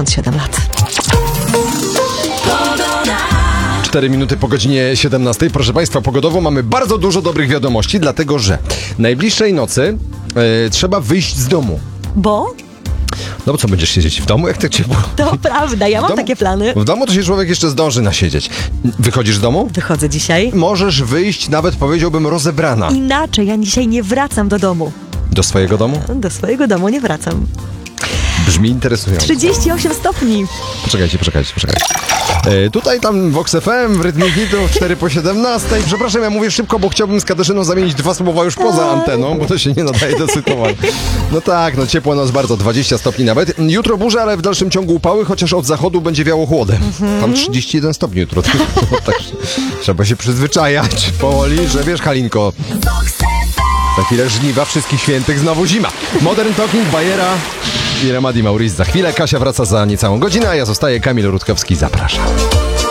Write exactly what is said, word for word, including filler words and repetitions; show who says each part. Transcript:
Speaker 1: pięćdziesiąt siedem lat.
Speaker 2: cztery minuty po godzinie siedemnastej. Proszę Państwa, pogodowo mamy bardzo dużo dobrych wiadomości, dlatego że najbliższej nocy e, trzeba wyjść z domu.
Speaker 1: Bo?
Speaker 2: No bo co, będziesz siedzieć w domu, jak tak ciepło?
Speaker 1: To prawda, ja mam
Speaker 2: domu,
Speaker 1: takie plany.
Speaker 2: W domu to się człowiek jeszcze zdąży nasiedzieć. Wychodzisz z domu?
Speaker 1: Wychodzę dzisiaj.
Speaker 2: Możesz wyjść, nawet powiedziałbym, rozebrana.
Speaker 1: Inaczej, ja dzisiaj nie wracam do domu.
Speaker 2: Do swojego domu?
Speaker 1: Do swojego domu nie wracam.
Speaker 2: Brzmi interesująco.
Speaker 1: trzydzieści osiem stopni.
Speaker 2: Poczekajcie, poczekajcie, poczekajcie. E, tutaj tam Vox F M w rytmie hitów cztery po siedemnastej. Przepraszam, ja mówię szybko, bo chciałbym z Katarzyną zamienić dwa słowa już poza anteną, bo to się nie nadaje do sytuacji. No tak, no ciepło noc bardzo, dwadzieścia stopni nawet. Jutro burza, ale w dalszym ciągu upały, chociaż od zachodu będzie wiało chłodem. Mhm. Tam trzydzieści jeden stopni jutro. Tak, trzeba się przyzwyczajać powoli, że wiesz, Halinko, za chwilę żniwa wszystkich świętych, znowu zima. Modern Talking, Bajera i Remadi Maurice za chwilę. Kasia wraca za niecałą godzinę, a ja zostaję. Kamil Rutkowski, zapraszam.